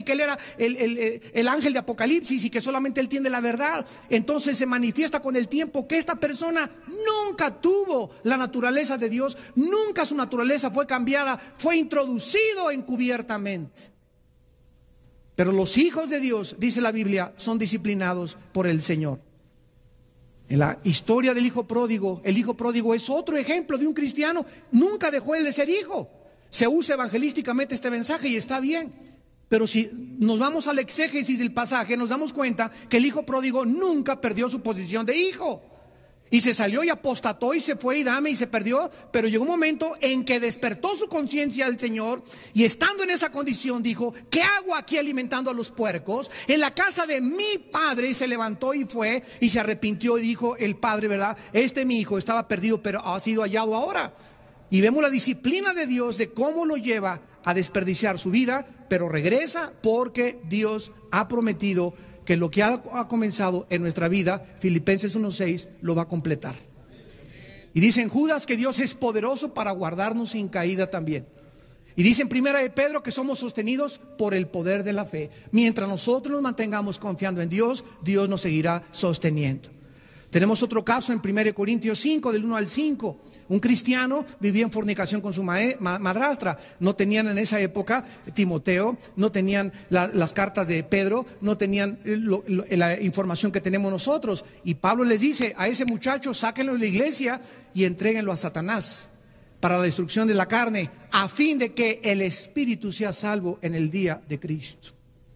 que él era el ángel de Apocalipsis y que solamente él tiene la verdad. Entonces se manifiesta con el tiempo que esta persona nunca tuvo la naturaleza de Dios, nunca su naturaleza fue cambiada, fue introducido encubiertamente. Pero los hijos de Dios, dice la Biblia, son disciplinados por el Señor. En la historia del hijo pródigo, el hijo pródigo es otro ejemplo de un cristiano. Nunca dejó él de ser hijo. Se usa evangelísticamente este mensaje y está bien. Pero si nos vamos al exégesis del pasaje, nos damos cuenta que el hijo pródigo nunca perdió su posición de hijo. Y se salió y apostató y se fue y se perdió. Pero llegó un momento en que despertó su conciencia al Señor. Y estando en esa condición dijo: ¿qué hago aquí alimentando a los puercos? En la casa de mi padre. Y se levantó y fue y se arrepintió y dijo el padre, ¿verdad? Mi hijo estaba perdido, pero ha sido hallado ahora. Y vemos la disciplina de Dios de cómo lo lleva a desperdiciar su vida, pero regresa porque Dios ha prometido que lo que ha comenzado en nuestra vida, Filipenses 1:6, lo va a completar. Y dice en Judas que Dios es poderoso para guardarnos sin caída también. Y dice en Primera de Pedro que somos sostenidos por el poder de la fe. Mientras nosotros nos mantengamos confiando en Dios, Dios nos seguirá sosteniendo. Tenemos otro caso en 1 Corintios 5, del 1 al 5. Un cristiano vivía en fornicación con su madrastra. No tenían en esa época Timoteo, no tenían las cartas de Pedro, no tenían la información que tenemos nosotros. Y Pablo les dice: a ese muchacho sáquenlo de la iglesia y entréguenlo a Satanás para la destrucción de la carne, a fin de que el espíritu sea salvo en el día de Cristo.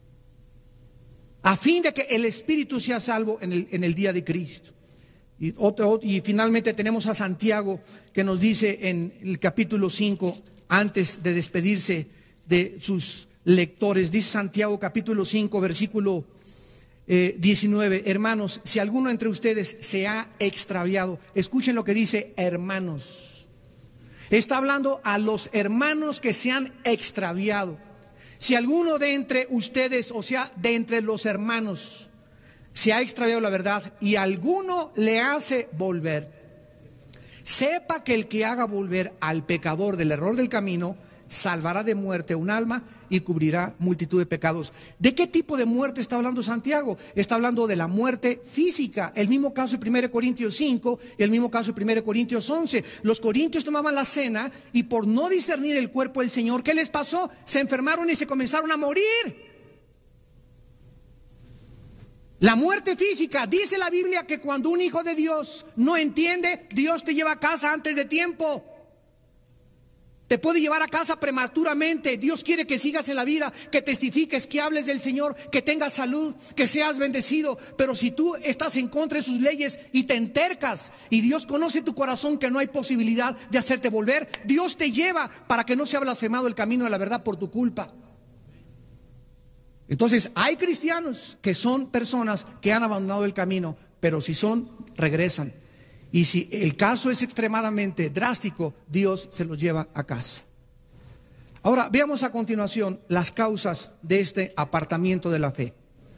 A fin de que el espíritu sea salvo en el día de Cristo. Y finalmente tenemos a Santiago, que nos dice en el capítulo 5, antes de despedirse de sus lectores, dice Santiago capítulo 5 versículo 19: hermanos, si alguno entre ustedes se ha extraviado, escuchen lo que dice hermanos. Está hablando a los hermanos que se han extraviado. Si alguno de entre ustedes, o sea, de entre los hermanos, se ha extraviado la verdad y alguno le hace volver, sepa que el que haga volver al pecador del error del camino salvará de muerte un alma y cubrirá multitud de pecados. ¿De qué tipo de muerte está hablando Santiago? Está hablando de la muerte física. El mismo caso de 1 Corintios 5 y el mismo caso de 1 Corintios 11. Los corintios tomaban la cena y por no discernir el cuerpo del Señor, ¿qué les pasó? Se enfermaron y se comenzaron a morir. La muerte física. Dice la Biblia que cuando un hijo de Dios no entiende, Dios te lleva a casa antes de tiempo. Te puede llevar a casa prematuramente. Dios quiere que sigas en la vida, que testifiques, que hables del Señor, que tengas salud, que seas bendecido. Pero si tú estás en contra de sus leyes y te entercas, y Dios conoce tu corazón que no hay posibilidad de hacerte volver, Dios te lleva para que no sea blasfemado el camino de la verdad por tu culpa. Entonces hay cristianos que son personas que han abandonado el camino, pero si regresan. Y si el caso es extremadamente drástico, Dios se los lleva a casa. Ahora veamos a continuación las causas de este apartamiento de la fe.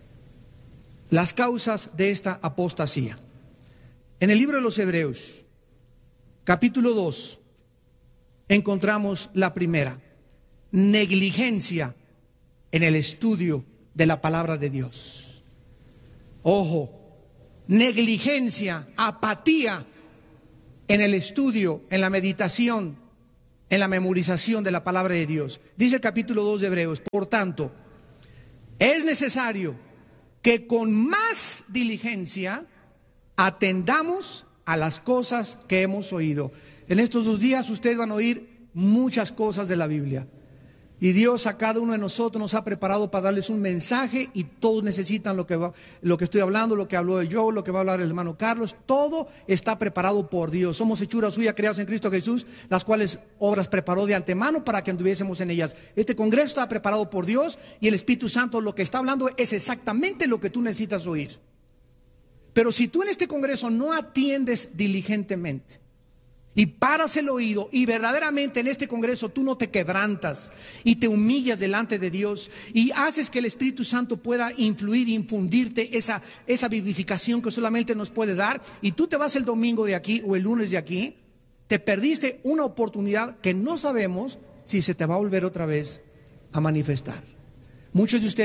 Las causas de esta apostasía. En el libro de los Hebreos, capítulo 2, encontramos la primera: negligencia en el estudio de la palabra de Dios. Ojo, negligencia, apatía en el estudio, en la meditación, en la memorización de la palabra de Dios. Dice el capítulo 2 de Hebreos: por tanto, es necesario que con más diligencia atendamos a las cosas que hemos oído. En estos 2 días ustedes van a oír muchas cosas de la Biblia. Y Dios a cada uno de nosotros nos ha preparado para darles un mensaje, y todos necesitan lo que estoy hablando, lo que habló yo, lo que va a hablar el hermano Carlos. Todo está preparado por Dios. Somos hechura suya, creados en Cristo Jesús, las cuales obras preparó de antemano para que anduviésemos en ellas. Este congreso está preparado por Dios, y el Espíritu Santo lo que está hablando es exactamente lo que tú necesitas oír. Pero si tú en este congreso no atiendes diligentemente y paras el oído, y verdaderamente en este congreso tú no te quebrantas y te humillas delante de Dios y haces que el Espíritu Santo pueda influir, infundirte esa vivificación que solamente nos puede dar, y tú te vas el domingo de aquí o el lunes de aquí, te perdiste una oportunidad que no sabemos si se te va a volver otra vez a manifestar. Muchos de ustedes